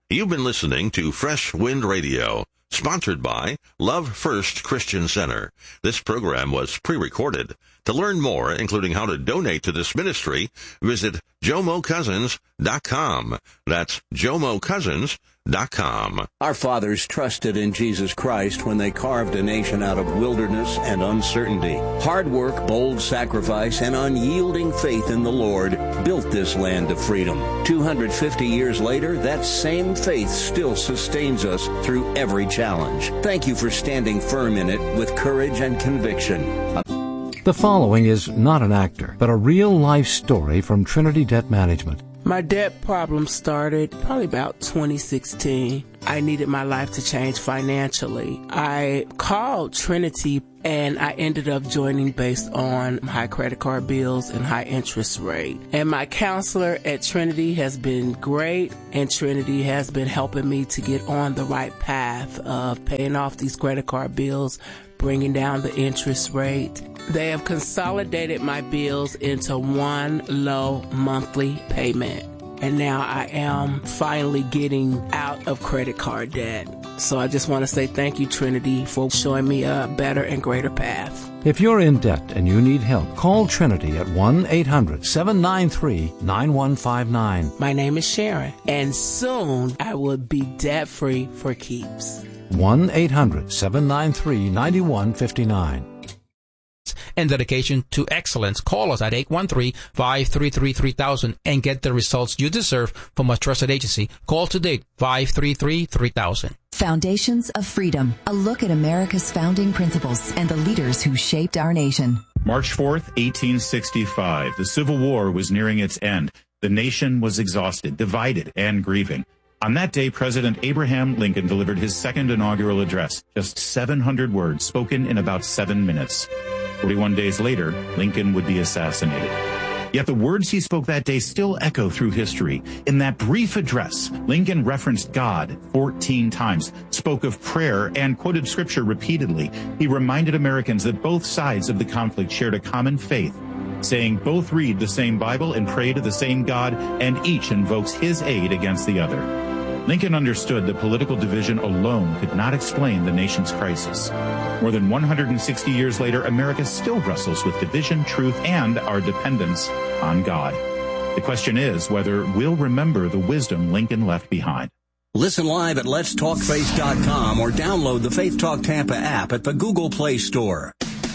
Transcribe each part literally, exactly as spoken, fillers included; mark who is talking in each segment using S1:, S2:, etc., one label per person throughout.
S1: You've been listening to Fresh Wind Radio, sponsored by Love First Christian Center. This program was pre-recorded. To learn more, including how to donate to this ministry, visit jomo cousins dot com. That's jomo cousins dot com.
S2: Our fathers trusted in Jesus Christ when they carved a nation out of wilderness and uncertainty. Hard work, bold sacrifice, and unyielding faith in the Lord built this land of freedom. two hundred fifty years later, that same faith still sustains us through every challenge. Thank you for standing firm in it with courage and conviction.
S3: The following is not an actor, but a real-life story from Trinity Debt Management.
S4: My debt problem started probably about twenty sixteen. I needed my life to change financially. I called Trinity and I ended up joining based on high credit card bills and high interest rate. And my counselor at Trinity has been great, and Trinity has been helping me to get on the right path of paying off these credit card bills, bringing down the interest rate. They have consolidated my bills into one low monthly payment. And now I am finally getting out of credit card debt. So I just want to say thank you, Trinity, for showing me a better and greater path.
S3: If you're in debt and you need help, call Trinity at one eight hundred seven nine three nine one five nine.
S4: My name is Sharon, and soon I will be debt-free for keeps.
S3: one eight hundred seven nine three nine one five nine.
S5: And dedication to excellence. Call us at eight one three, five three three, three thousand and get the results you deserve from a trusted agency. Call today, five three three, three thousand.
S6: Foundations of Freedom, a look at America's founding principles and the leaders who shaped our nation.
S7: March fourth, eighteen sixty-five. The Civil War was nearing its end. The nation was exhausted, divided, and grieving. On that day, President Abraham Lincoln delivered his second inaugural address, just seven hundred words spoken in about seven minutes. forty-one days later, Lincoln would be assassinated. Yet the words he spoke that day still echo through history. In that brief address, Lincoln referenced God fourteen times, spoke of prayer, and quoted scripture repeatedly. He reminded Americans that both sides of the conflict shared a common faith, saying both read the same Bible and pray to the same God, and each invokes his aid against the other. Lincoln understood that political division alone could not explain the nation's crisis. More than one hundred sixty years later, America still wrestles with division, truth, and our dependence on God. The question is whether we'll remember the wisdom Lincoln left behind.
S2: Listen live at lets talk faith dot com or download the Faith Talk Tampa app at the Google Play Store.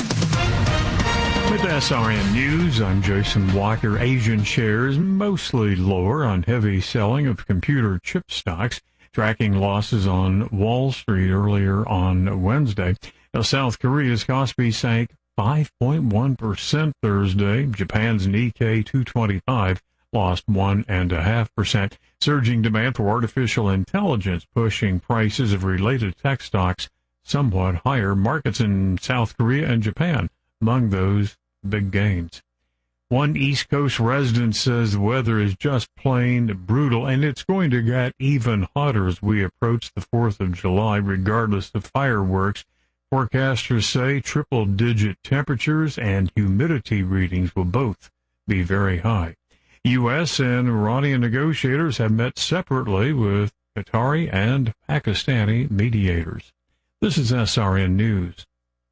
S8: With S R N News, I'm Jason Walker. Asian shares mostly lower on heavy selling of computer chip stocks, tracking losses on Wall Street earlier on Wednesday. Now, South Korea's Kospi sank five point one percent Thursday. Japan's Nikkei two twenty-five lost one point five percent. Surging demand for artificial intelligence pushing prices of related tech stocks somewhat higher. Markets in South Korea and Japan among those big gains. One East Coast resident says the weather is just plain brutal, and it's going to get even hotter as we approach the fourth of July, regardless of fireworks. Forecasters say triple-digit temperatures and humidity readings will both be very high. U S and Iranian negotiators have met separately with Qatari and Pakistani mediators. This is S R N News.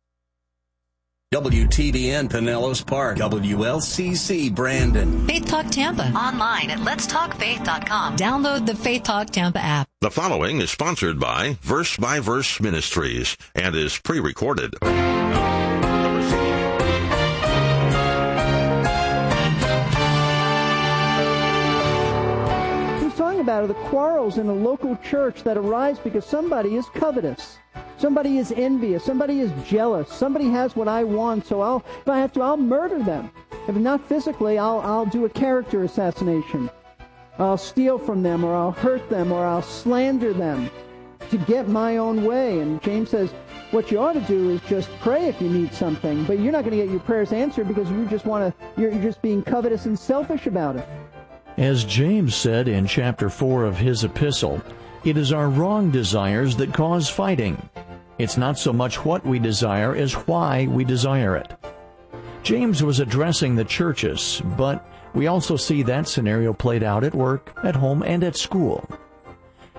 S2: W T B N Pinellas Park, W L C C Brandon.
S9: Faith Talk Tampa. Online at lets talk faith dot com. Download the Faith Talk Tampa app.
S1: The following is sponsored by Verse by Verse Ministries and is pre-recorded.
S10: He's talking about the quarrels in a local church that arise because somebody is covetous. Somebody is envious. Somebody is jealous. Somebody has what I want, so I'll, if I have to, I'll murder them. If not physically, I'll, I'll do a character assassination. I'll steal from them, or I'll hurt them, or I'll slander them to get my own way. And James says, what you ought to do is just pray if you need something, but you're not going to get your prayers answered because you just want to, you're, you're just being covetous and selfish about it.
S11: As James said in chapter four of his epistle, it is our wrong desires that cause fighting. It's not so much what we desire as why we desire it. James was addressing the churches, but we also see that scenario played out at work, at home, and at school.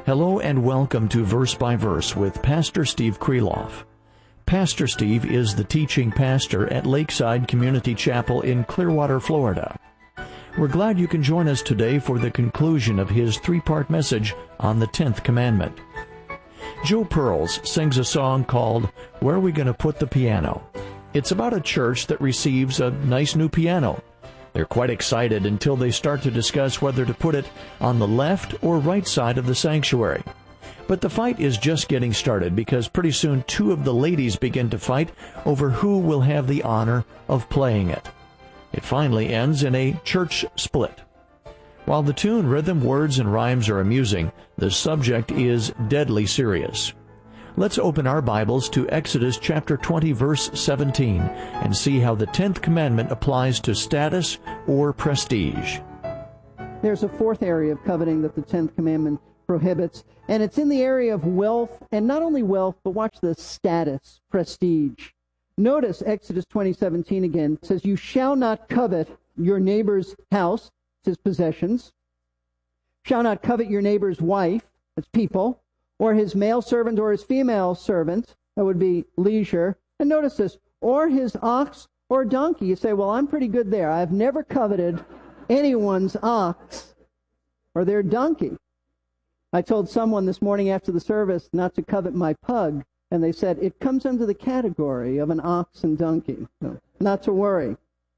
S11: Hello and welcome to Verse by Verse with Pastor Steve Kreloff. Pastor Steve is the teaching pastor at Lakeside Community Chapel in Clearwater, Florida. We're glad you can join us today for the conclusion of his three-part message on the tenth Commandment. Joe Pearls sings a song called Where Are We Gonna Put the Piano? It's about a church that receives a nice new piano. They're quite excited until they start to discuss whether to put it on the left or right side of the sanctuary. But the fight is just getting started because pretty soon two of the ladies begin to fight over who will have the honor of playing it. It finally ends in a church split. While the tune, rhythm, words, and rhymes are amusing, the subject is deadly serious. Let's open our Bibles to Exodus chapter twenty, verse seventeen, and see how the tenth commandment applies to status or prestige.
S10: There's a fourth area of coveting that the tenth commandment prohibits, and it's in the area of wealth, and not only wealth, but watch the status, prestige. Notice Exodus twenty seventeen again. It says, "You shall not covet your neighbor's house," his possessions. "Shall not covet your neighbor's wife," that's people, "or his male servant or his female servant," that would be leisure. And notice this, "or his ox or donkey." You say, well, I'm pretty good there. I've never coveted anyone's ox or their donkey. I told someone this morning after the service not to covet my pug, and they said, it comes under the category of an ox and donkey. So, not to worry.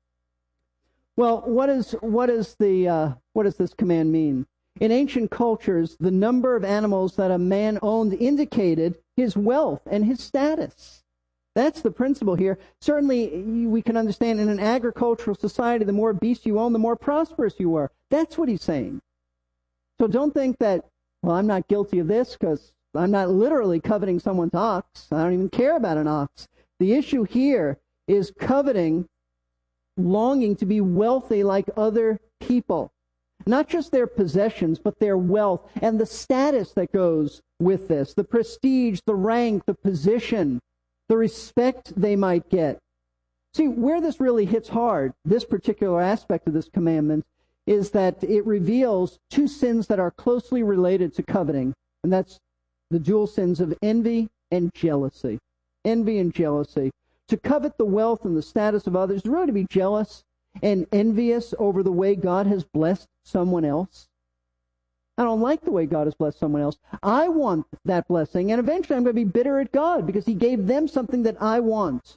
S10: Well, what is what is the uh, what does this command mean? In ancient cultures, the number of animals that a man owned indicated his wealth and his status. That's the principle here. Certainly, we can understand in an agricultural society, the more beasts you own, the more prosperous you are. That's what he's saying. So don't think that, well, I'm not guilty of this because I'm not literally coveting someone's ox. I don't even care about an ox. The issue here is coveting, longing to be wealthy like other people. Not just their possessions, but their wealth and the status that goes with this, the prestige, the rank, the position, the respect they might get. See, where this really hits hard, this particular aspect of this commandment, is that it reveals two sins that are closely related to coveting, and that's the dual sins of envy and jealousy. Envy and jealousy. To covet the wealth and the status of others, really to be jealous and envious over the way God has blessed someone else. I don't like the way God has blessed someone else. I want that blessing, and eventually I'm going to be bitter at God because he gave them something that I want.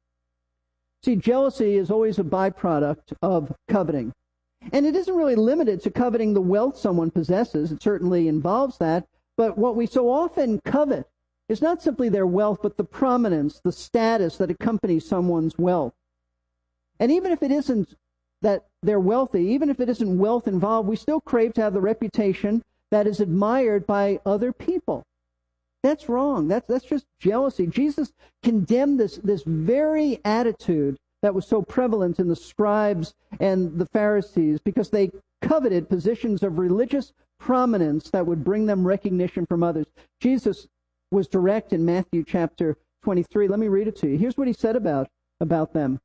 S10: See, jealousy is always a byproduct of coveting. And it isn't really limited to coveting the wealth someone possesses. It certainly involves that. But what we so often covet is not simply their wealth, but the prominence, the status that accompanies someone's wealth. And even if it isn't that they're wealthy, even if it isn't wealth involved, we still crave to have the reputation that is admired by other people. That's wrong. That's that's just jealousy. Jesus condemned this, this very attitude that was so prevalent in the scribes and the Pharisees because they coveted positions of religious prominence that would bring them recognition from others. Jesus was direct in Matthew chapter twenty-three. Let me read it to you. Here's what he said about, about them.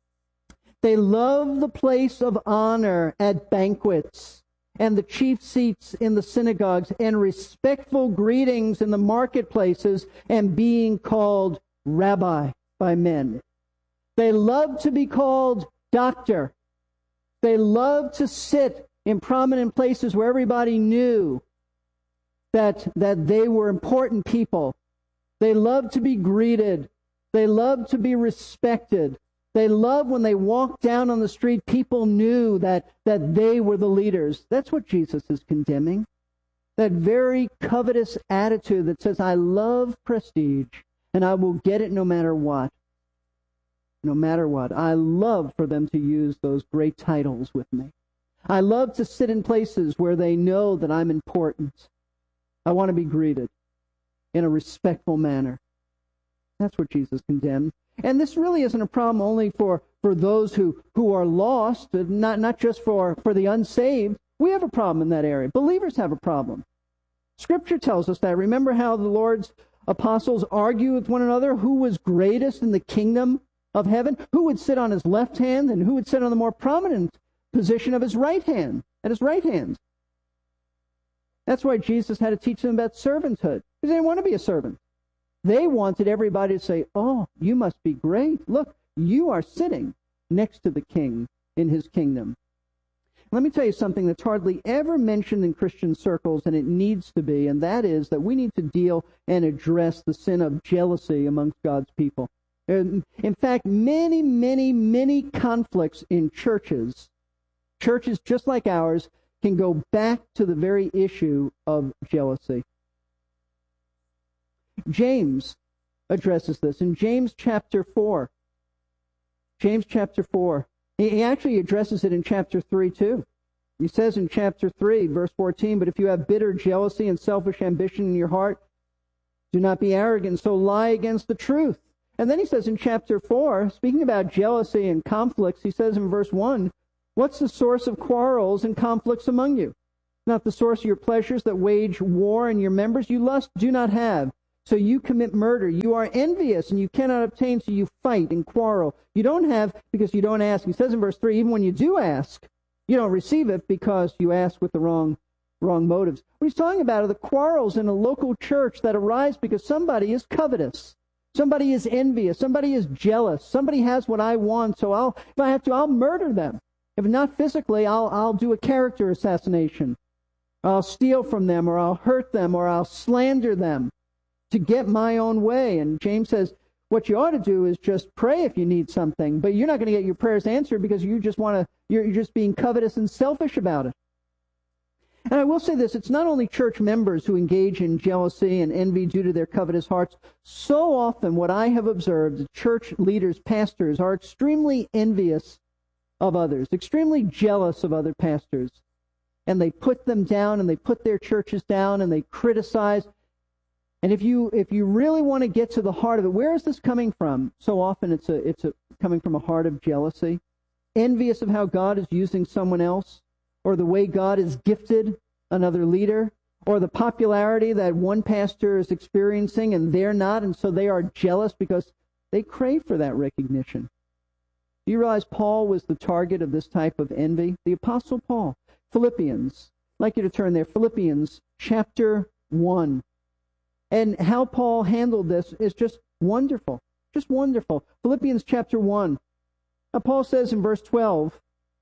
S10: They love the place of honor at banquets and the chief seats in the synagogues and respectful greetings in the marketplaces and being called rabbi by men. They love to be called doctor. They love to sit in prominent places where everybody knew that, that they were important people. They love to be greeted. They love to be respected. They love when they walked down on the street, people knew that, that they were the leaders. That's what Jesus is condemning. That very covetous attitude that says, I love prestige, and I will get it no matter what. No matter what. I love for them to use those great titles with me. I love to sit in places where they know that I'm important. I want to be greeted in a respectful manner. That's what Jesus condemned. And this really isn't a problem only for, for those who, who are lost, not, not just for, for the unsaved. We have a problem in that area. Believers have a problem. Scripture tells us that. Remember how the Lord's apostles argue with one another who was greatest in the kingdom of heaven? Who would sit on his left hand and who would sit on the more prominent position of his right hand, at his right hand? That's why Jesus had to teach them about servanthood, because they didn't want to be a servant. They wanted everybody to say, oh, you must be great. Look, you are sitting next to the king in his kingdom. Let me tell you something that's hardly ever mentioned in Christian circles, and it needs to be, and that is that we need to deal and address the sin of jealousy amongst God's people. In fact, many, many, many conflicts in churches, churches just like ours, can go back to the very issue of jealousy. James addresses this in James chapter four. James chapter four. He actually addresses it in chapter three too. He says in chapter three, verse fourteen, but if you have bitter jealousy and selfish ambition in your heart, do not be arrogant, so lie against the truth. And then he says in chapter four, speaking about jealousy and conflicts, he says in verse one, what's the source of quarrels and conflicts among you? Not the source of your pleasures that wage war in your members? You lust, do not have. So you commit murder. You are envious, and you cannot obtain, so you fight and quarrel. You don't have because you don't ask. He says in verse three, even when you do ask, you don't receive it because you ask with the wrong wrong motives. What he's talking about are the quarrels in a local church that arise because somebody is covetous. Somebody is envious. Somebody is jealous. Somebody has what I want, so I'll, if I have to, I'll murder them. If not physically, I'll, I'll do a character assassination. I'll steal from them, or I'll hurt them, or I'll slander them to get my own way. And James says, what you ought to do is just pray if you need something, but you're not going to get your prayers answered because you just want to, you're, you're just being covetous and selfish about it. And I will say this, it's not only church members who engage in jealousy and envy due to their covetous hearts. So often what I have observed, church leaders, pastors, are extremely envious of others, extremely jealous of other pastors. And they put them down, and they put their churches down, and they criticize. And if you if you really want to get to the heart of it, where is this coming from? So often it's a it's a coming from a heart of jealousy, envious of how God is using someone else, or the way God has gifted another leader, or the popularity that one pastor is experiencing and they're not, and so they are jealous because they crave for that recognition. Do you realize Paul was the target of this type of envy? The Apostle Paul. Philippians. I'd like you to turn there. Philippians chapter one. And how Paul handled this is just wonderful. Just wonderful. Philippians chapter one. Now Paul says in verse twelve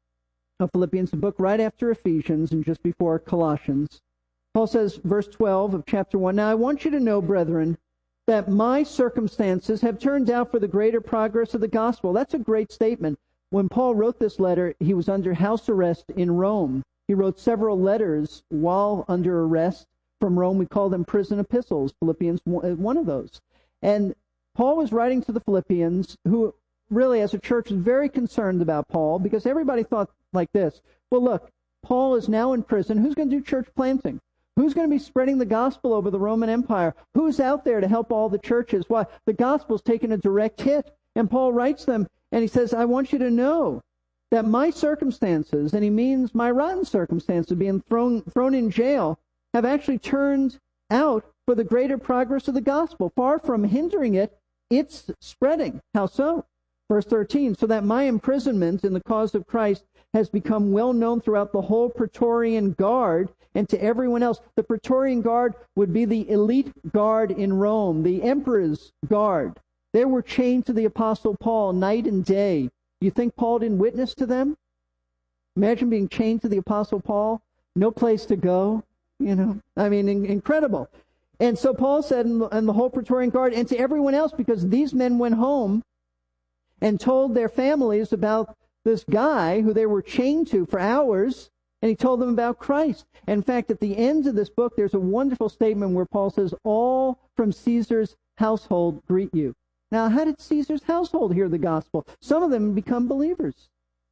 S10: of Philippians, the book right after Ephesians and just before Colossians, Paul says, verse twelve of chapter one, now I want you to know, brethren, that my circumstances have turned out for the greater progress of the gospel. That's a great statement. When Paul wrote this letter, he was under house arrest in Rome. He wrote several letters while under arrest from Rome. We call them prison epistles. Philippians is one of those. And Paul was writing to the Philippians, who really, as a church, was very concerned about Paul, because everybody thought like this. Well, look, Paul is now in prison. Who's going to do church planting? Who's going to be spreading the gospel over the Roman Empire? Who's out there to help all the churches? Why? The gospel's taken a direct hit. And Paul writes them, and he says, I want you to know that my circumstances, and he means my rotten circumstances, being thrown thrown in jail, have actually turned out for the greater progress of the gospel. Far from hindering it, it's spreading. How so? Verse thirteen, so that my imprisonment in the cause of Christ has become well known throughout the whole Praetorian Guard and to everyone else. The Praetorian Guard would be the elite guard in Rome, the emperor's guard. They were chained to the Apostle Paul night and day. You think Paul didn't witness to them? Imagine being chained to the Apostle Paul, no place to go, you know. I mean, in- incredible. And so Paul said, in the, in the whole Praetorian Guard, and to everyone else, because these men went home and told their families about this guy who they were chained to for hours, and he told them about Christ. And in fact, at the end of this book, there's a wonderful statement where Paul says, all from Caesar's household greet you. Now, how did Caesar's household hear the gospel? Some of them become believers.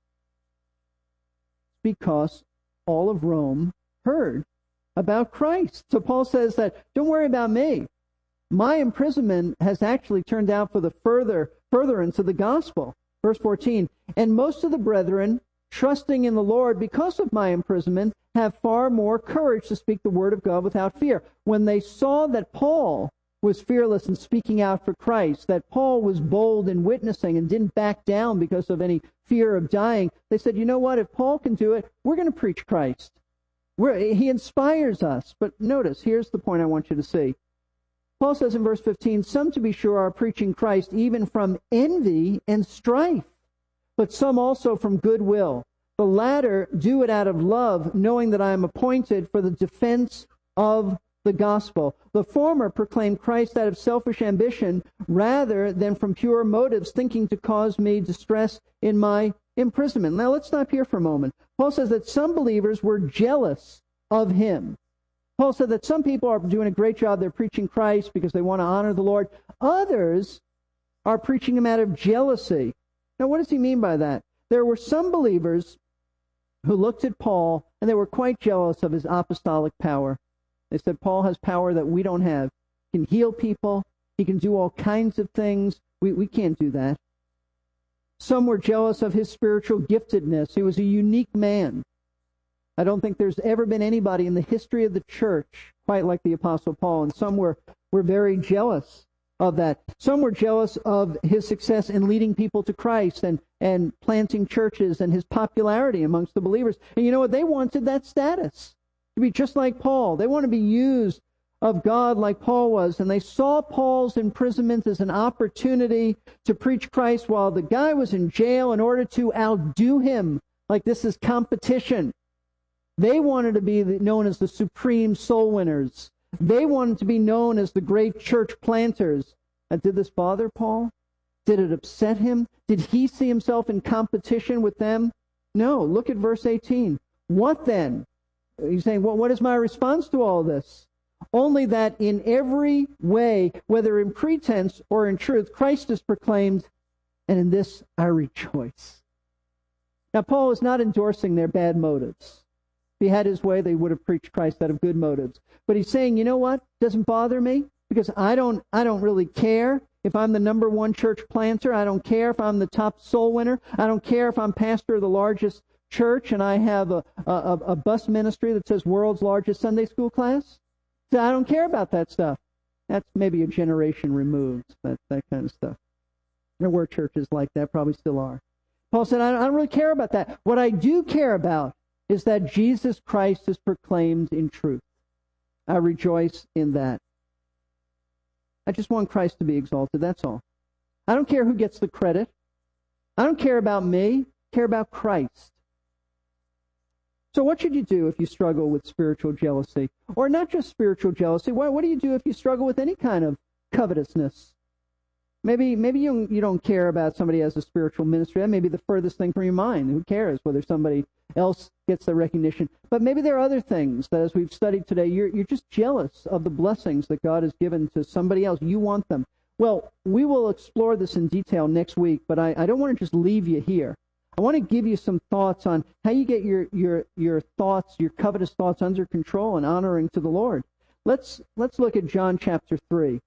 S10: Because all of Rome heard about Christ. So Paul says that, don't worry about me. My imprisonment has actually turned out for the further furtherance of the gospel. Verse fourteen, and most of the brethren, trusting in the Lord because of my imprisonment, have far more courage to speak the word of God without fear. When they saw that Paul was fearless in speaking out for Christ, that Paul was bold in witnessing and didn't back down because of any fear of dying, they said, you know what, if Paul can do it, we're going to preach Christ. We're, he inspires us. But notice, here's the point I want you to see. Paul says in verse fifteen, some to be sure are preaching Christ even from envy and strife, but some also from goodwill. The latter do it out of love, knowing that I am appointed for the defense of the gospel. The former proclaim Christ out of selfish ambition rather than from pure motives, thinking to cause me distress in my imprisonment. Now let's stop here for a moment. Paul says that some believers were jealous of him. Paul said that some people are doing a great job. They're preaching Christ because they want to honor the Lord. Others are preaching him out of jealousy. Now, what does he mean by that? There were some believers who looked at Paul and they were quite jealous of his apostolic power. They said, Paul has power that we don't have. He can heal people. He can do all kinds of things. We, we can't do that. Some were jealous of his spiritual giftedness. He was a unique man. I don't think there's ever been anybody in the history of the church quite like the Apostle Paul, and some were, were very jealous of that. Some were jealous of his success in leading people to Christ and, and planting churches and his popularity amongst the believers. And you know what? They wanted that status, to be just like Paul. They want to be used of God like Paul was, and they saw Paul's imprisonment as an opportunity to preach Christ while the guy was in jail in order to outdo him, like this is competition. They wanted to be known as the supreme soul winners. They wanted to be known as the great church planters. And did this bother Paul? Did it upset him? Did he see himself in competition with them? No. Look at verse eighteen. What then? He's saying, well, what is my response to all this? Only that in every way, whether in pretense or in truth, Christ is proclaimed, and in this I rejoice. Now, Paul is not endorsing their bad motives. If he had his way, they would have preached Christ out of good motives. But he's saying, you know what? It doesn't bother me because I don't I don't really care if I'm the number one church planter. I don't care if I'm the top soul winner. I don't care if I'm pastor of the largest church and I have a, a, a bus ministry that says world's largest Sunday school class. So I don't care about that stuff. That's maybe a generation removed, that, that kind of stuff. There were churches like that, probably still are. Paul said, I don't, I don't really care about that. What I do care about is that Jesus Christ is proclaimed in truth. I rejoice in that. I just want Christ to be exalted, that's all. I don't care who gets the credit. I don't care about me. I care about Christ. So what should you do if you struggle with spiritual jealousy? Or not just spiritual jealousy. What, what do you do if you struggle with any kind of covetousness? Maybe maybe you, you don't care about somebody as a spiritual ministry. That may be the furthest thing from your mind. Who cares whether somebody else gets the recognition? But maybe there are other things that, as we've studied today, you're, you're just jealous of the blessings that God has given to somebody else. You want them. Well, we will explore this in detail next week, but I, I don't want to just leave you here. I want to give you some thoughts on how you get your, your, your thoughts, your covetous thoughts under control and honoring to the Lord. Let's, let's look at John chapter three.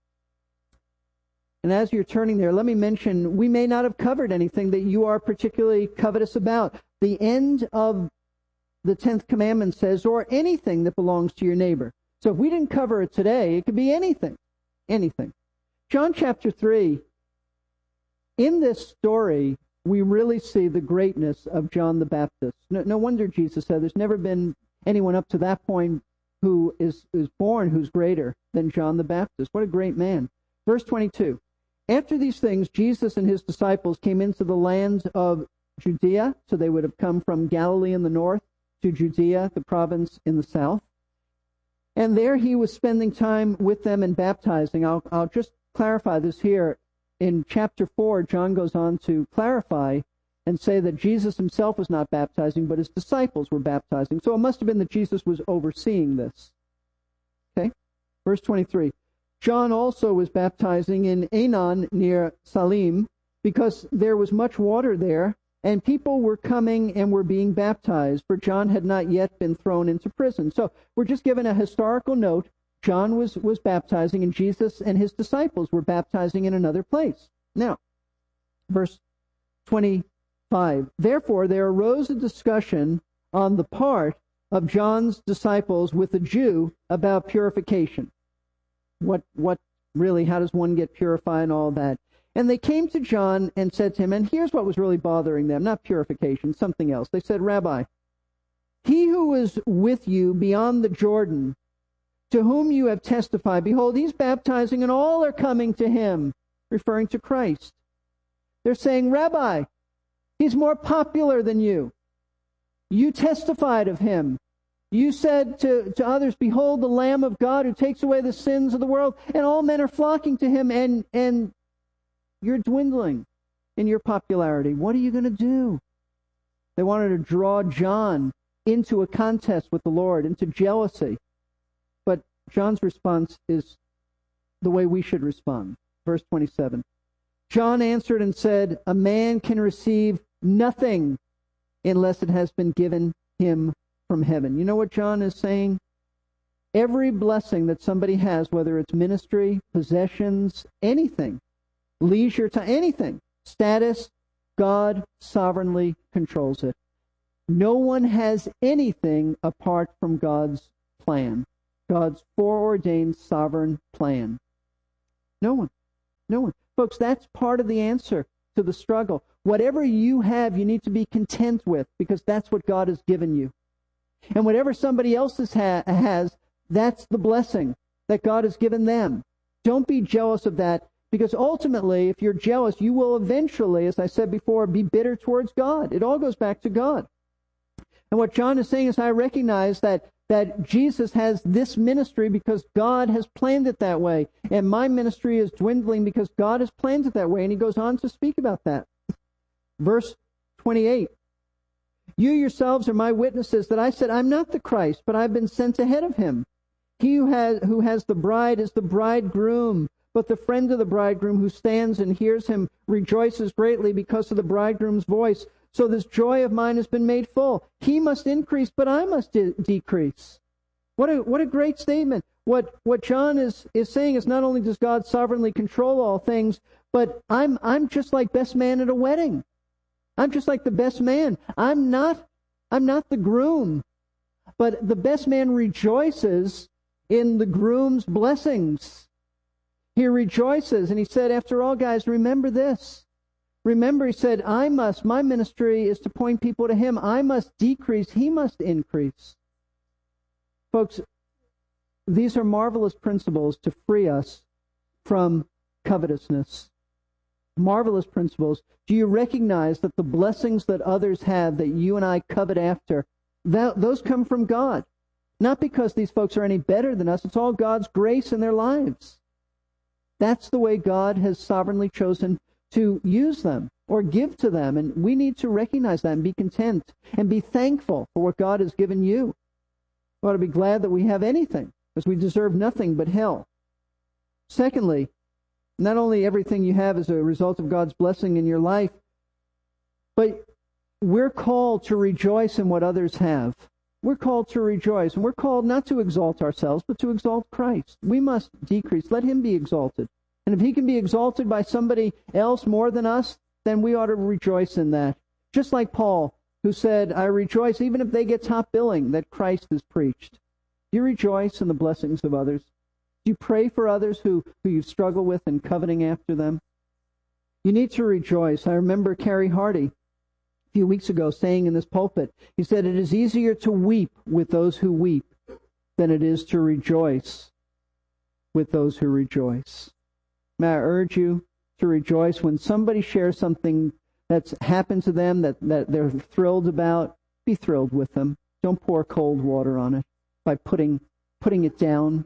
S10: And as you're turning there, let me mention, we may not have covered anything that you are particularly covetous about. The end of the tenth commandment says, or anything that belongs to your neighbor. So if we didn't cover it today, it could be anything. Anything. John chapter three, in this story, we really see the greatness of John the Baptist. No, no wonder Jesus said there's never been anyone up to that point who is, is born who's greater than John the Baptist. What a great man. Verse twenty-two. After these things, Jesus and his disciples came into the land of Judea, so they would have come from Galilee in the north to Judea, the province in the south. And there he was spending time with them and baptizing. I'll, I'll just clarify this here. In chapter four, John goes on to clarify and say that Jesus himself was not baptizing, but his disciples were baptizing. So it must have been that Jesus was overseeing this. Okay? Verse twenty-three. John also was baptizing in Aenon near Salim, because there was much water there, and people were coming and were being baptized, for John had not yet been thrown into prison. So we're just given a historical note. John was, was baptizing, and Jesus and his disciples were baptizing in another place. Now, verse twenty-five. Therefore, there arose a discussion on the part of John's disciples with the Jew about purification. What, what really, how does one get purified and all that? And they came to John and said to him, and here's what was really bothering them, not purification, something else. They said, Rabbi, He who is with you beyond the Jordan, to whom you have testified, behold, he's baptizing, and all are coming to him, referring to Christ. They're saying, Rabbi, he's more popular than you. You testified of him. You said to, to others, behold, the Lamb of God who takes away the sins of the world, and all men are flocking to him, and, and you're dwindling in your popularity. What are you going to do? They wanted to draw John into a contest with the Lord, into jealousy. But John's response is the way we should respond. Verse twenty-seven. John answered and said, a man can receive nothing unless it has been given him from heaven. You know what John is saying? Every blessing that somebody has, whether it's ministry, possessions, anything, leisure time, anything, status, God sovereignly controls it. No one has anything apart from God's plan, God's foreordained sovereign plan. No one. No one. Folks, that's part of the answer to the struggle. Whatever you have, you need to be content with, because that's what God has given you. And whatever somebody else ha- has, that's the blessing that God has given them. Don't be jealous of that, because ultimately, if you're jealous, you will eventually, as I said before, be bitter towards God. It all goes back to God. And what John is saying is, I recognize that that Jesus has this ministry because God has planned it that way. And my ministry is dwindling because God has planned it that way. And he goes on to speak about that. Verse twenty-eight. You yourselves are my witnesses that I said, I'm not the Christ, but I've been sent ahead of him. He who has, who has the bride is the bridegroom, but the friend of the bridegroom who stands and hears him rejoices greatly because of the bridegroom's voice. So this joy of mine has been made full. He must increase, but I must de- decrease. What a what a great statement. What what John is, is saying is, not only does God sovereignly control all things, but I'm I'm just like best man at a wedding. I'm just like the best man. I'm not I'm not the groom, but the best man rejoices in the groom's blessings. He rejoices, and he said, after all, guys, remember this. Remember, he said, I must, my ministry is to point people to him. I must decrease, he must increase. Folks, these are marvelous principles to free us from covetousness. Marvelous principles. Do you recognize that the blessings that others have that you and I covet after, that, those come from God? Not because these folks are any better than us. It's all God's grace in their lives. That's the way God has sovereignly chosen to use them or give to them. And we need to recognize that and be content and be thankful for what God has given you. We ought to be glad that we have anything, because we deserve nothing but hell. Secondly, not only everything you have is a result of God's blessing in your life, but we're called to rejoice in what others have. We're called to rejoice, and we're called not to exalt ourselves, but to exalt Christ. We must decrease. Let him be exalted. And if he can be exalted by somebody else more than us, then we ought to rejoice in that. Just like Paul, who said, I rejoice even if they get top billing that Christ is preached. Do you rejoice in the blessings of others? Do you pray for others who, who you struggle with and coveting after them? You need to rejoice. I remember Carrie Hardy a few weeks ago saying in this pulpit, he said, it is easier to weep with those who weep than it is to rejoice with those who rejoice. May I urge you to rejoice when somebody shares something that's happened to them that, that they're thrilled about. Be thrilled with them. Don't pour cold water on it by putting putting it down.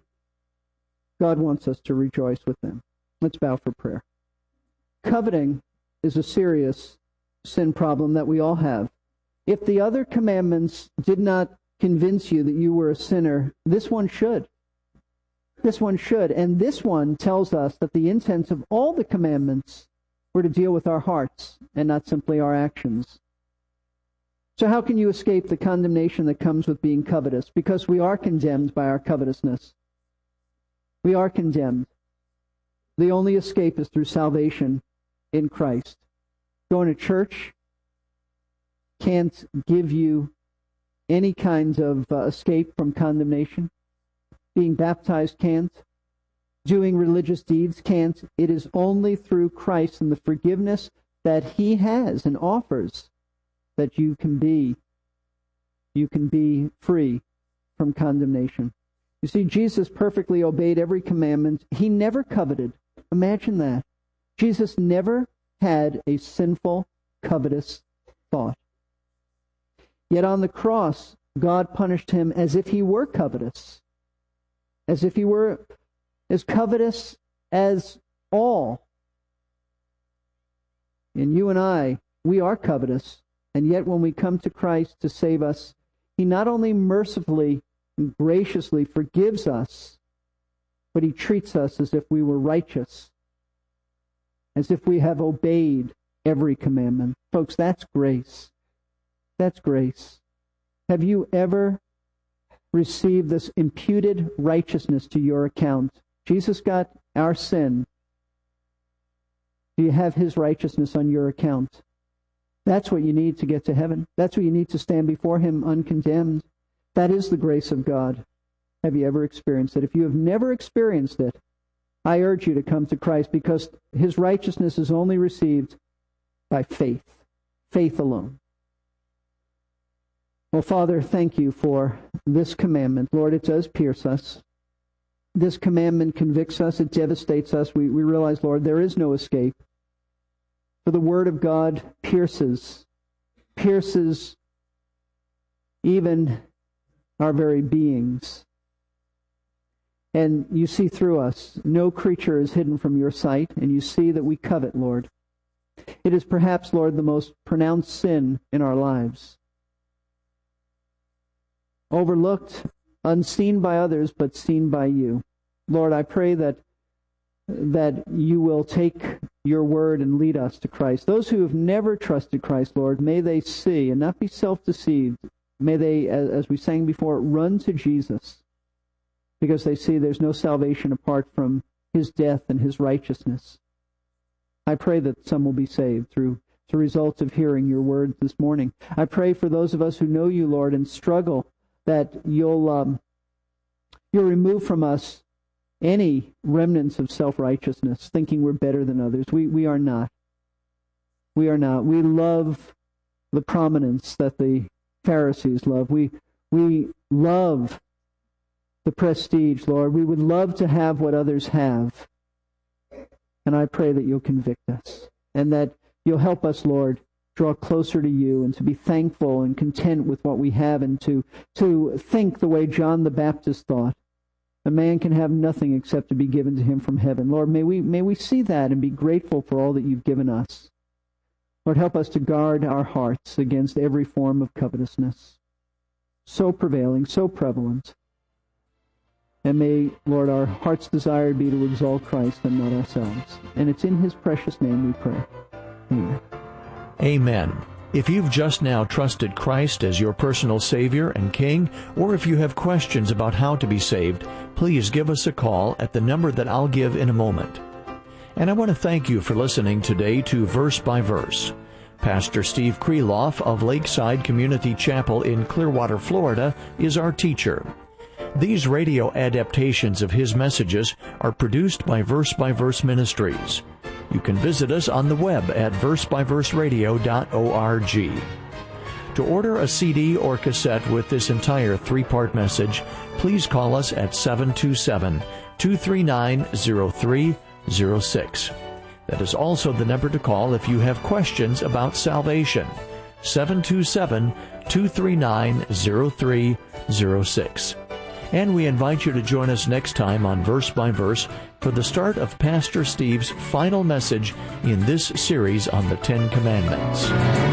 S10: God wants us to rejoice with them. Let's bow for prayer. Coveting is a serious sin problem that we all have. If the other commandments did not convince you that you were a sinner, this one should. This one should. And this one tells us that the intents of all the commandments were to deal with our hearts and not simply our actions. So how can you escape the condemnation that comes with being covetous? Because we are condemned by our covetousness. We are condemned. The only escape is through salvation in Christ. Going to church can't give you any kinds of uh, escape from condemnation. Being baptized can't. Doing religious deeds can't. It is only through Christ and the forgiveness that he has and offers that you can be you can be free from condemnation. You see, Jesus perfectly obeyed every commandment. He never coveted. Imagine that. Jesus never had a sinful, covetous thought. Yet on the cross, God punished him as if he were covetous, as if he were as covetous as all. And you and I, we are covetous, and yet when we come to Christ to save us, he not only mercifully and graciously forgives us, but he treats us as if we were righteous, as if we have obeyed every commandment. Folks, that's grace. That's grace. Have you ever received this imputed righteousness to your account? Jesus got our sin. Do you have his righteousness on your account? That's what you need to get to heaven. That's what you need to stand before him uncondemned. That is the grace of God. Have you ever experienced it? If you have never experienced it, I urge you to come to Christ, because his righteousness is only received by faith. Faith alone. Well, Father, thank you for this commandment. Lord, it does pierce us. This commandment convicts us. It devastates us. We, we realize, Lord, there is no escape. For the word of God pierces, pierces even our very beings. And you see through us. No creature is hidden from your sight, and you see that we covet, Lord. It is perhaps, Lord, the most pronounced sin in our lives. Overlooked, unseen by others, but seen by you. Lord, I pray that that you will take your word and lead us to Christ. Those who have never trusted Christ, Lord, may they see and not be self-deceived. May they, as we sang before, run to Jesus, because they see there's no salvation apart from his death and his righteousness. I pray that some will be saved through the results of hearing your word this morning. I pray for those of us who know you, Lord, and struggle, that you'll um, you'll remove from us any remnants of self-righteousness, thinking we're better than others. We we are not. We are not. We love the prominence that the Pharisees love. We we love the prestige, Lord. We would love to have what others have. And I pray that you'll convict us, and that you'll help us, Lord, draw closer to you, and to be thankful and content with what we have, and to, to think the way John the Baptist thought. A man can have nothing except to be given to him from heaven. Lord, may we may we see that and be grateful for all that you've given us. Lord, help us to guard our hearts against every form of covetousness, so prevailing, so prevalent. And may, Lord, our heart's desire be to exalt Christ and not ourselves. And it's in his precious name we pray. Amen.
S11: Amen. If you've just now trusted Christ as your personal Savior and King, or if you have questions about how to be saved, please give us a call at the number that I'll give in a moment. And I want to thank you for listening today to Verse by Verse. Pastor Steve Kreloff of Lakeside Community Chapel in Clearwater, Florida, is our teacher. These radio adaptations of his messages are produced by Verse by Verse Ministries. You can visit us on the web at verse by verse radio dot org. To order a C D or cassette with this entire three-part message, please call us at seven two seven, two three nine, zero three zero six. That is also the number to call if you have questions about salvation. seven two seven, two three nine, zero three zero six. And we invite you to join us next time on Verse by Verse for the start of Pastor Steve's final message in this series on the Ten Commandments.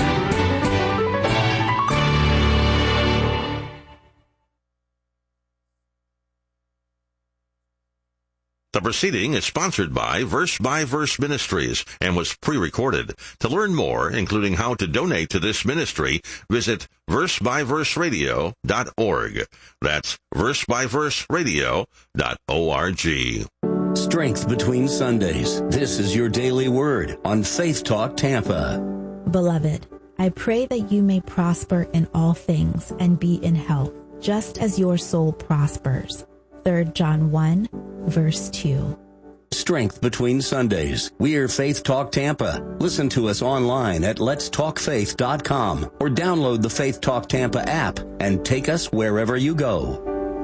S1: The proceeding is sponsored by Verse by Verse Ministries and was pre-recorded. To learn more, including how to donate to this ministry, visit verse by verse radio dot org. That's verse by verse radio dot org.
S2: Strength between Sundays. This is your daily word on Faith Talk Tampa.
S12: Beloved, I pray that you may prosper in all things and be in health, just as your soul prospers. Third John one, verse two.
S2: strength between Sundays. We're Faith Talk Tampa. Listen to us online at lets talk faith dot com or download the Faith Talk Tampa app and take us wherever you go.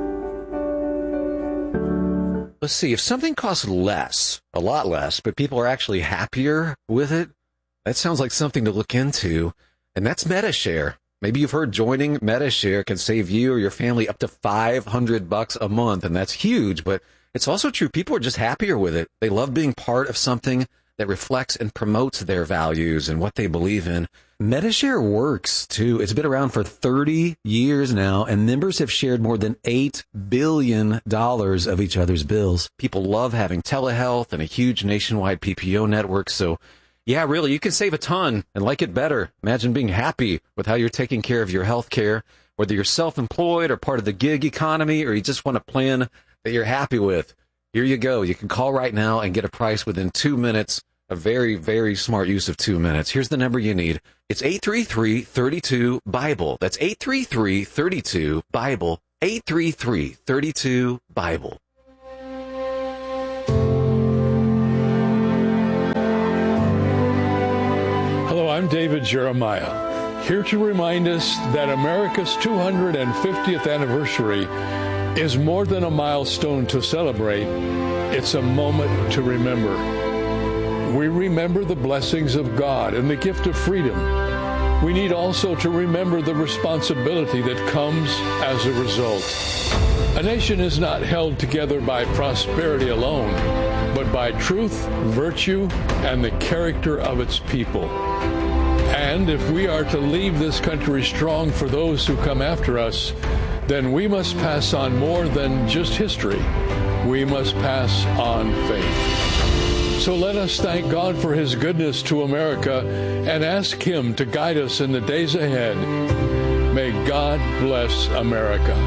S13: Let's see, if something costs less, a lot less, but people are actually happier with it, that sounds like something to look into, and that's MetaShare. Maybe you've heard joining MetaShare can save you or your family up to five hundred bucks a month, and that's huge, but it's also true. People are just happier with it. They love being part of something that reflects and promotes their values and what they believe in. MetaShare works, too. It's been around for thirty years now, and members have shared more than eight billion dollars of each other's bills. People love having telehealth and a huge nationwide P P O network, so yeah, really, you can save a ton and like it better. Imagine being happy with how you're taking care of your health care, whether you're self-employed or part of the gig economy, or you just want a plan that you're happy with. Here you go. You can call right now and get a price within two minutes. A very, very smart use of two minutes. Here's the number you need. It's eight three three, three two, BIBLE. That's eight three three, three two, BIBLE. eight three three, three two, BIBLE.
S14: Hello, I'm David Jeremiah, here to remind us that America's two hundred fiftieth anniversary is more than a milestone to celebrate. It's a moment to remember. We remember the blessings of God and the gift of freedom. We need also to remember the responsibility that comes as a result. A nation is not held together by prosperity alone, but by truth, virtue, and the character of its people. And if we are to leave this country strong for those who come after us, then we must pass on more than just history. We must pass on faith. So let us thank God for His goodness to America and ask Him to guide us in the days ahead. May God bless America.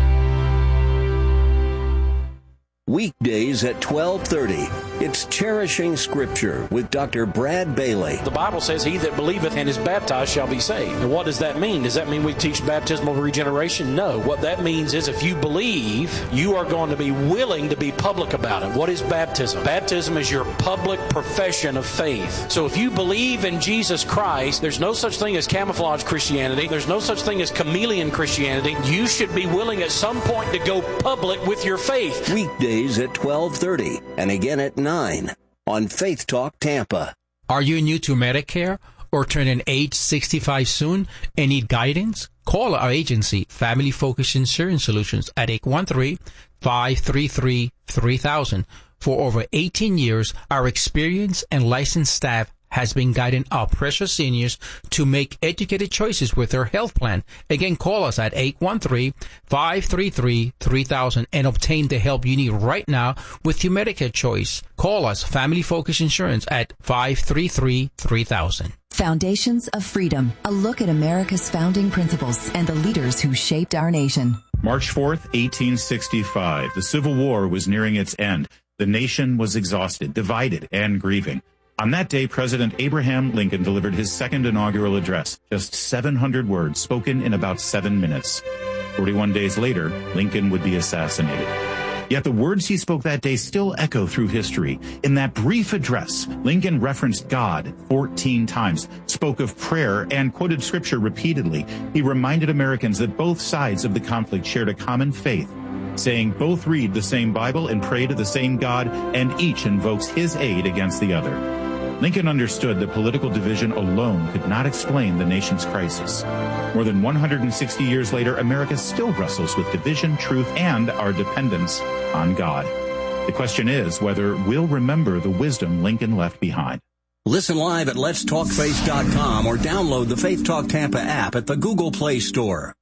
S2: Weekdays at twelve thirty. It's Cherishing Scripture with Doctor Brad Bailey.
S15: The Bible says, he that believeth and is baptized shall be saved. And what does that mean? Does that mean we teach baptismal regeneration? No. What that means is if you believe, you are going to be willing to be public about it. What is baptism? Baptism is your public profession of faith. So if you believe in Jesus Christ, there's no such thing as camouflage Christianity. There's no such thing as chameleon Christianity. You should be willing at some point to go public with your faith.
S2: Weekdays at twelve thirty and again at nine on Faith Talk Tampa.
S5: Are you new to Medicare or turning age sixty-five soon and need guidance? Call our agency, Family Focus Insurance Solutions, at eight one three, five three three, three thousand. For over eighteen years, our experienced and licensed staff has been guiding our precious seniors to make educated choices with their health plan. Again, call us at eight one three, five three three, three thousand and obtain the help you need right now with your Medicare choice. Call us, Family Focus Insurance, at five three three, three thousand.
S6: Foundations of Freedom, a look at America's founding principles and the leaders who shaped our nation.
S7: March fourth, eighteen sixty-five. The Civil War was nearing its end. The nation was exhausted, divided, and grieving. On that day, President Abraham Lincoln delivered his second inaugural address, just seven hundred words spoken in about seven minutes. forty-one days later, Lincoln would be assassinated. Yet the words he spoke that day still echo through history. In that brief address, Lincoln referenced God fourteen times, spoke of prayer, and quoted scripture repeatedly. He reminded Americans that both sides of the conflict shared a common faith, saying both read the same Bible and pray to the same God, and each invokes his aid against the other. Lincoln understood that political division alone could not explain the nation's crisis. More than one hundred sixty years later, America still wrestles with division, truth, and our dependence on God. The question is whether we'll remember the wisdom Lincoln left behind.
S2: Listen live at lets talk faith dot com or download the Faith Talk Tampa app at the Google Play Store.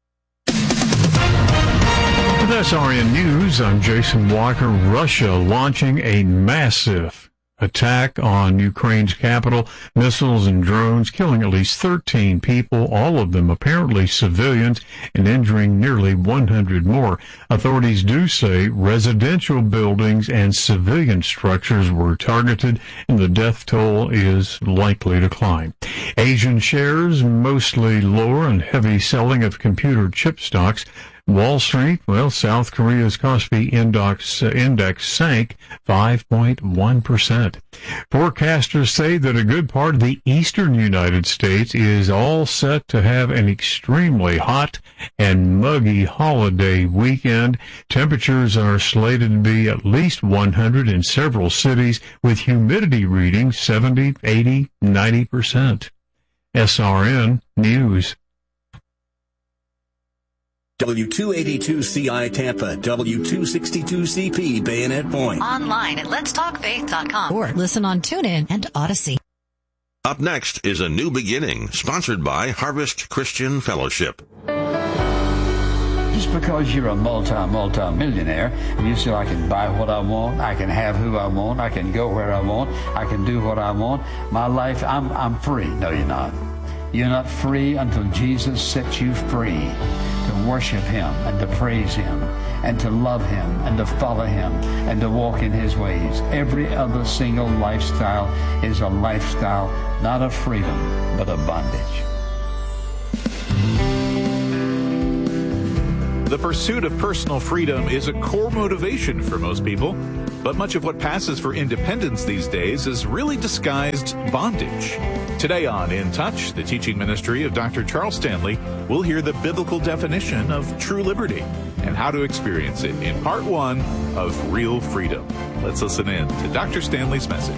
S8: With S R N News, I'm Jason Walker. Russia launching a massive attack on Ukraine's capital, missiles and drones, killing at least thirteen people, all of them apparently civilians, and injuring nearly one hundred more. Authorities do say residential buildings and civilian structures were targeted, and the death toll is likely to climb. Asian shares mostly lower on heavy selling of computer chip stocks. Wall Street, well, South Korea's Kospi index, uh, index sank five point one percent. Forecasters say that a good part of the eastern United States is all set to have an extremely hot and muggy holiday weekend. Temperatures are slated to be at least one hundred in several cities, with humidity reading seventy, eighty, ninety percent. S R N News.
S2: W two eighty-two C I Tampa, W two sixty-two C P Bayonet Point.
S9: Online at lets talk faith dot com or listen on TuneIn and Odyssey.
S1: Up next is A New Beginning, sponsored by Harvest Christian Fellowship.
S16: Just because you're a multi, multi-millionaire and you say, I can buy what I want, I can have who I want, I can go where I want, I can do what I want, my life, I'm, I'm free. No, you're not. You're not free until Jesus sets you free to worship Him and to praise Him and to love Him and to follow Him and to walk in His ways. Every other single lifestyle is a lifestyle not of freedom, but of bondage.
S17: The pursuit of personal freedom is a core motivation for most people, but much of what passes for independence these days is really disguised bondage. Today on In Touch, the teaching ministry of Doctor Charles Stanley, we'll hear the biblical definition of true liberty and how to experience it in part one of Real Freedom. Let's listen in to Doctor Stanley's message.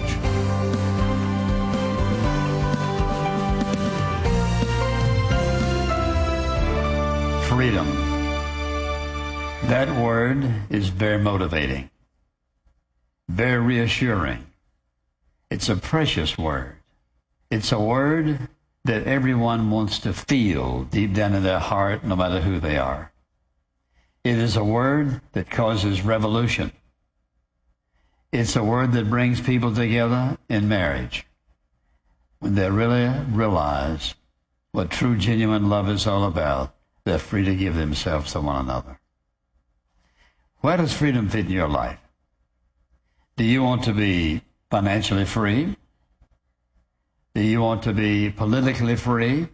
S16: Freedom. That word is very motivating, very reassuring. It's a precious word. It's a word that everyone wants to feel deep down in their heart, no matter who they are. It is a word that causes revolution. It's a word that brings people together in marriage when they really realize what true, genuine love is all about. They're free to give themselves to one another. Where does freedom fit in your life? Do you want to be financially free? Do you want to be politically free?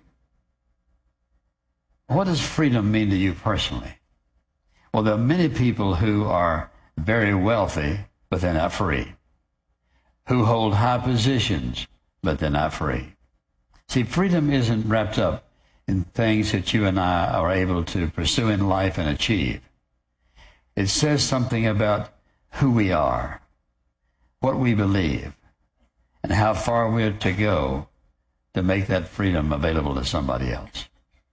S16: What does freedom mean to you personally? Well, there are many people who are very wealthy, but they're not free, who hold high positions, but they're not free. See, freedom isn't wrapped up in things that you and I are able to pursue in life and achieve. It says something about who we are, what we believe, and how far we're to go to make that freedom available to somebody else.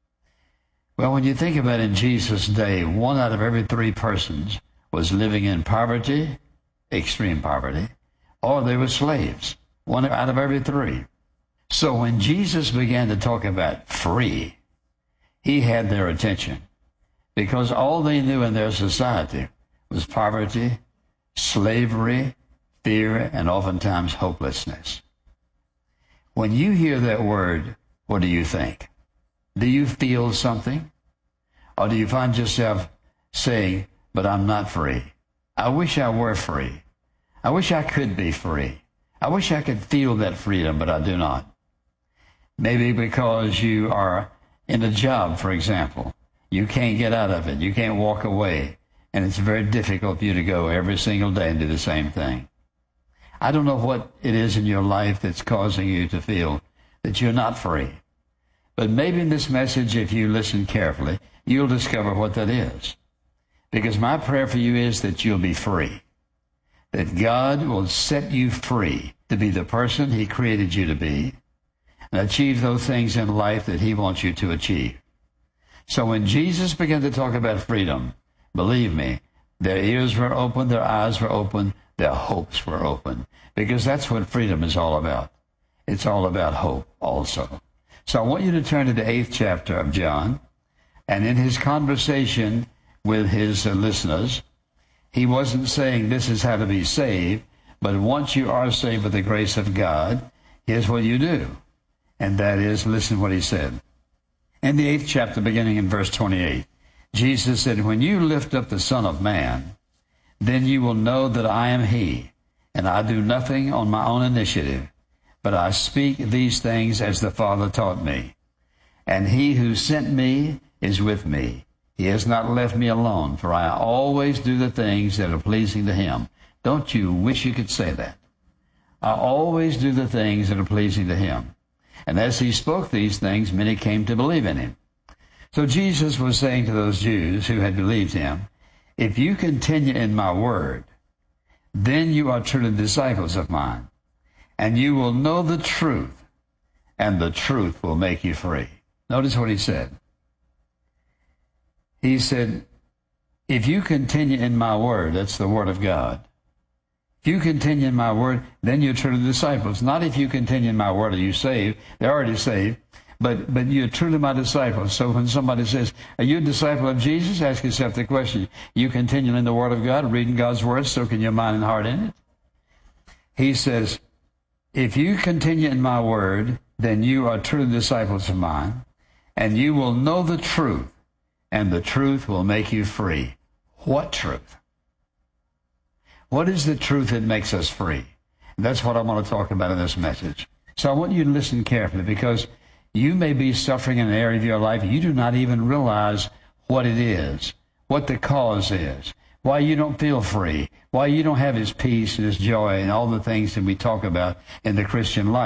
S16: Well, when you think about it, in Jesus' day, one out of every three persons was living in poverty, extreme poverty, or they were slaves, one out of every three. So when Jesus began to talk about free, He had their attention, because all they knew in their society was poverty, slavery, fear, and oftentimes hopelessness. When you hear that word, what do you think? Do you feel something? Or do you find yourself saying, but I'm not free? I wish I were free. I wish I could be free. I wish I could feel that freedom, but I do not. Maybe because you are in a job, for example. You can't get out of it. You can't walk away. And it's very difficult for you to go every single day and do the same thing. I don't know what it is in your life that's causing you to feel that you're not free. But maybe in this message, if you listen carefully, you'll discover what that is. Because my prayer for you is that you'll be free. That God will set you free to be the person He created you to be and achieve those things in life that He wants you to achieve. So when Jesus began to talk about freedom, believe me, their ears were open, their eyes were open, their hopes were open. Because that's what freedom is all about. It's all about hope also. So I want you to turn to the eighth chapter of John. And in his conversation with his uh, listeners, he wasn't saying this is how to be saved, but once you are saved by the grace of God, here's what you do. And that is, listen to what he said. In the eighth chapter, beginning in verse twenty-eight, Jesus said, when you lift up the Son of Man, then you will know that I am He, and I do nothing on my own initiative, but I speak these things as the Father taught me. And He who sent me is with me. He has not left me alone, for I always do the things that are pleasing to him. Don't you wish you could say that? I always do the things that are pleasing to him. And as he spoke these things, many came to believe in him. So Jesus was saying to those Jews who had believed him, if you continue in my word, then you are truly disciples of mine, and you will know the truth, and the truth will make you free. Notice what he said. He said, if you continue in my word, that's the word of God. If you continue in my word, then you're truly disciples. Not if you continue in my word are you saved. They're already saved. But but you're truly my disciples. So when somebody says, are you a disciple of Jesus? Ask yourself the question. You continue in the word of God, reading God's word, soaking your mind and heart in it? He says, if you continue in my word, then you are truly disciples of mine, and you will know the truth, and the truth will make you free. What truth? What is the truth that makes us free? And that's what I want to talk about in this message. So I want you to listen carefully, because you may be suffering in an area of your life you do not even realize what it is, what the cause is, why you don't feel free, why you don't have his peace and his joy and all the things that we talk about in the Christian life.